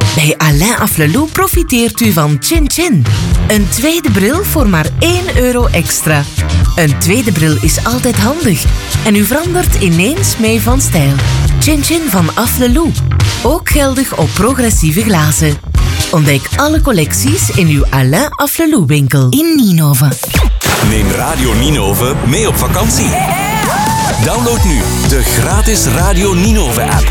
Bij Alain Afflelou profiteert u van Chin Chin. Een tweede bril voor maar €1 extra. Een tweede bril is altijd handig. En u verandert ineens mee van stijl. Chin Chin van Afflelou. Ook geldig op progressieve glazen. Ontdek alle collecties in uw Alain Afflelou winkel in Ninove. Neem Radio Ninove mee op vakantie. Download nu de gratis Radio Ninove app.